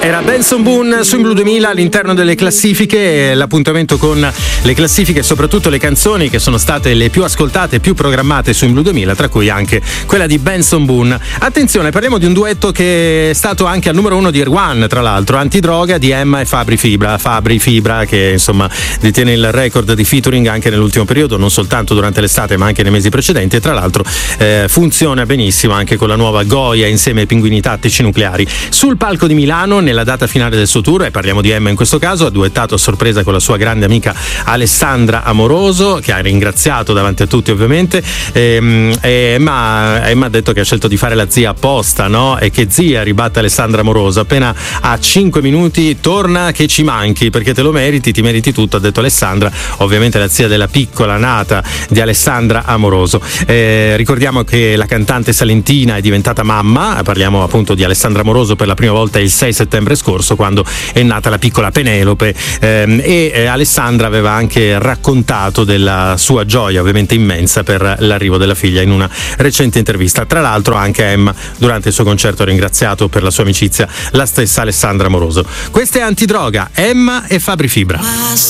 Era Benson Boone su In Blue 2000 all'interno delle classifiche, l'appuntamento con le classifiche e soprattutto le canzoni che sono state le più ascoltate, più programmate su In Blue 2000, tra cui anche quella di Benson Boone. Attenzione, parliamo di un duetto che è stato anche al numero 1 di Erwan, tra l'altro, Antidroga di Emma e Fabri Fibra, che insomma detiene il record di featuring anche nell'ultimo periodo, non soltanto durante l'estate ma anche nei mesi precedenti, e tra l'altro funziona benissimo anche con la nuova Goya insieme ai Pinguini Tattici Nucleari. Sul palco di Milano, nella data finale del suo tour, e parliamo di Emma in questo caso, ha duettato a sorpresa con la sua grande amica Alessandra Amoroso, che ha ringraziato davanti a tutti ovviamente, e Emma ha detto che ha scelto di fare la zia apposta, no? E che zia, ribatte Alessandra Amoroso, appena a 5 minuti torna che ci manchi perché te lo meriti, ti meriti tutto, ha detto Alessandra, ovviamente la zia della piccola nata di Alessandra Amoroso. Ricordiamo che la cantante salentina è diventata mamma, parliamo appunto di Alessandra Amoroso per la prima volta il 6 settembre scorso, quando è nata la piccola Penelope, e Alessandra aveva anche raccontato della sua gioia ovviamente immensa per l'arrivo della figlia in una recente intervista. Tra l'altro anche Emma durante il suo concerto ha ringraziato per la sua amicizia la stessa Alessandra Amoroso. Questa è Antidroga, Emma e Fabri Fibra.